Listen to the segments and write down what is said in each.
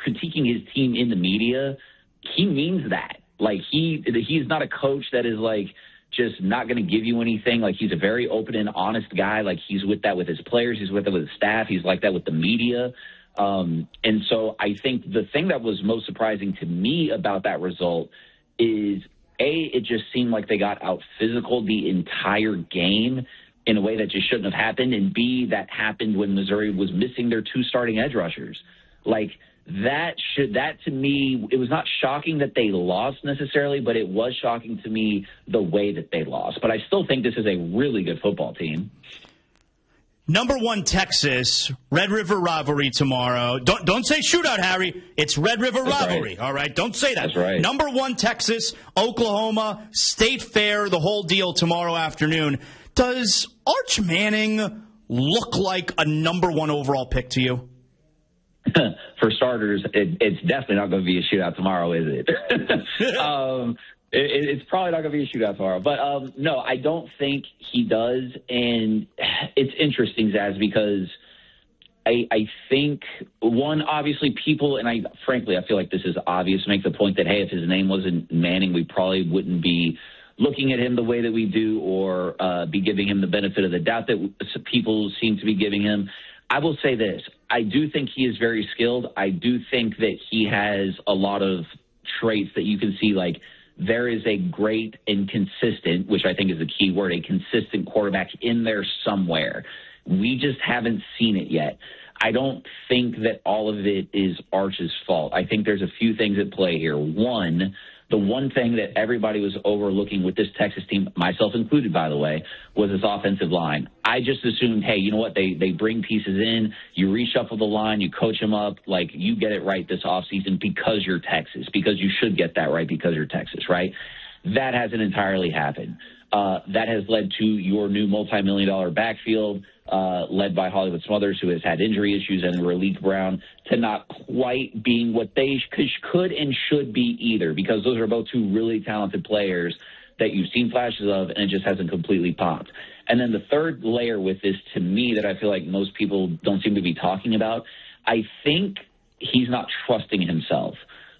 critiquing his team in the media, he means that. Like, he's not a coach that is, like, just not going to give you anything. Like, he's a very open and honest guy. Like, he's with that with his players. He's with that with his staff. He's like that with the media. And so I think the thing that was most surprising to me about that result is, A, it just seemed like they got out physical the entire game in a way that just shouldn't have happened. And B, that happened when Missouri was missing their 2 starting edge rushers. Like, that to me, it was not shocking that they lost necessarily, but it was shocking to me the way that they lost. But I still think this is a really good football team. Number 1, Texas, Red River rivalry tomorrow. Don't say shootout, Harry. It's Red River rivalry, right. All right? Don't say that. That's right. Number 1, Texas, Oklahoma, State Fair, the whole deal tomorrow afternoon. Does Arch Manning look like a number 1 overall pick to you? For starters, it's definitely not going to be a shootout tomorrow, is it? It's probably not going to be a shootout tomorrow. But, no, I don't think he does. And it's interesting, Zaz, because I think, one, obviously people, and frankly, I feel like this is obvious, make the point that, hey, if his name wasn't Manning, we probably wouldn't be looking at him the way that we do or be giving him the benefit of the doubt that people seem to be giving him. I will say this. I do think he is very skilled. I do think that he has a lot of traits that you can see, like there is a great and consistent, which I think is the key word, a consistent quarterback in there somewhere. We just haven't seen it yet. I don't think that all of it is Arch's fault. I think there's a few things at play here. One, the one thing that everybody was overlooking with this Texas team, myself included, by the way, was this offensive line. I just assumed, hey, you know what? They bring pieces in, you reshuffle the line, you coach them up, like you get it right this offseason because you're Texas, because you should get that right because you're Texas, right? That hasn't entirely happened. That has led to your new multi-million-dollar backfield, led by Hollywood Smothers, who has had injury issues, and Raleek Brown, to not quite being what they could and should be either, because those are both 2 really talented players that you've seen flashes of, and it just hasn't completely popped. And then the third layer with this, to me, that I feel like most people don't seem to be talking about, I think he's not trusting himself.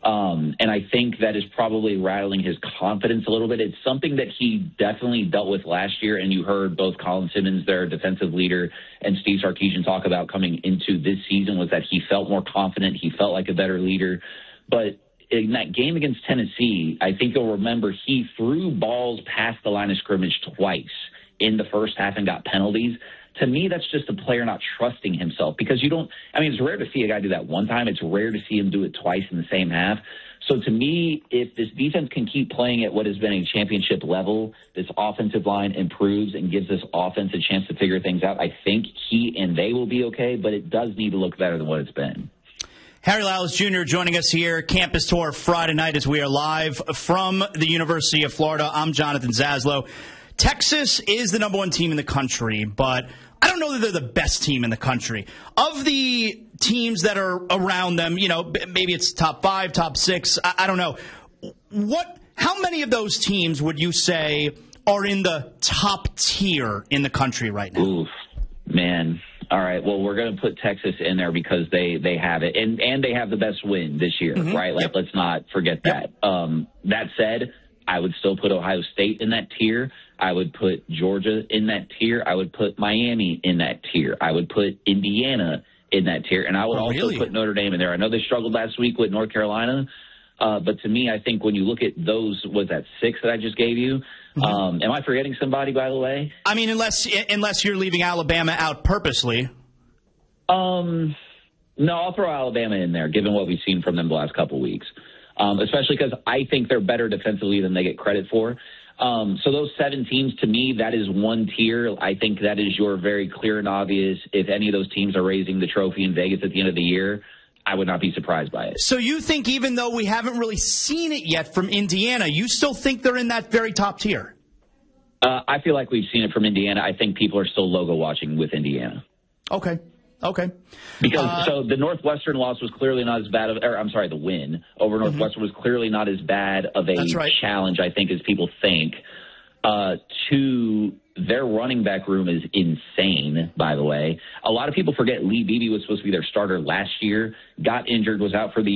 And I think that is probably rattling his confidence a little bit. It's something that he definitely dealt with last year, and you heard both Colin Simmons, their defensive leader, and Steve Sarkisian talk about coming into this season, was that he felt more confident, he felt like a better leader. But in that game against Tennessee, I think you'll remember he threw balls past the line of scrimmage twice in the first half and got penalties. To me, that's just a player not trusting himself, because it's rare to see a guy do that one time. It's rare to see him do it twice in the same half. So to me, if this defense can keep playing at what has been a championship level, this offensive line improves and gives this offense a chance to figure things out, I think he and they will be okay, but it does need to look better than what it's been. Harry Lyles Jr. joining us here, Campus Tour Friday night, as we are live from the University of Florida. I'm Jonathan Zaslow. Texas is the number 1 team in the country, but I don't know that they're the best team in the country. Of the teams that are around them, maybe it's top 5, top 6, I don't know. How many of those teams would you say are in the top tier in the country right now? Oof, man. All right, well, we're going to put Texas in there because they have it, and they have the best win this year, right? Like, let's not forget that. That said, I would still put Ohio State in that tier. I would put Georgia in that tier. I would put Miami in that tier. I would put Indiana in that tier. And I would also put Notre Dame in there. I know they struggled last week with North Carolina. But to me, I think when you look at those, was that 6 that I just gave you? Am I forgetting somebody, by the way? I mean, unless you're leaving Alabama out purposely. No, I'll throw Alabama in there, given what we've seen from them the last couple weeks. Especially because I think they're better defensively than they get credit for. So those 7 teams, to me, that is one tier. I think that is your very clear and obvious. If any of those teams are raising the trophy in Vegas at the end of the year, I would not be surprised by it. So you think even though we haven't really seen it yet from Indiana, you still think they're in that very top tier? I feel like we've seen it from Indiana. I think people are still logo watching with Indiana. Okay. Because so the Northwestern loss was clearly not as bad the win over Northwestern was clearly not as bad of a challenge, I think, as people think. 2, their running back room is insane, by the way. A lot of people forget Lee Beebe was supposed to be their starter last year, got injured, was out for the